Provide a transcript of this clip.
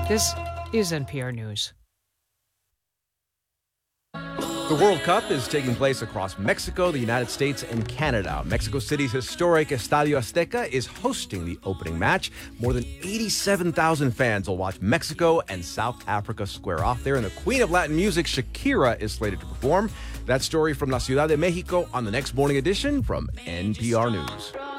This is NPR News. The World Cup is taking place across Mexico, the United States, and Canada. Mexico City's historic Estadio Azteca is hosting the opening match. More than 87,000 fans will watch Mexico and South Africa square off there. And the queen of Latin music, Shakira, is slated to perform. That story from La Ciudad de Mexico on the next morning edition from NPR News.